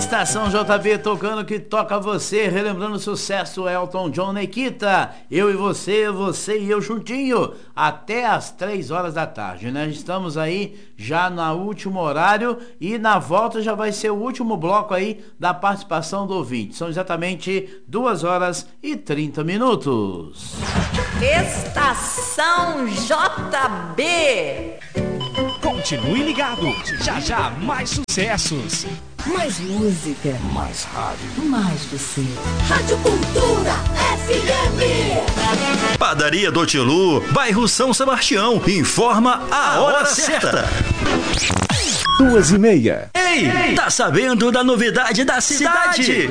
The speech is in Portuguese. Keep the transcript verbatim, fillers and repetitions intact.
Estação J B tocando que toca você, relembrando o sucesso Elton John, Nikita, eu e você, você e eu juntinho, até as três horas da tarde, né? Estamos aí já no último horário e na volta já vai ser o último bloco aí da participação do ouvinte. São exatamente duas horas e trinta minutos. Estação J B. Continue ligado, já já mais sucessos. Mais música. Mais rádio. Mais você. Rádio Cultura F M. Padaria do Tilu, bairro São Sebastião. Informa a hora certa. Duas e meia. Ei, tá sabendo da novidade da cidade?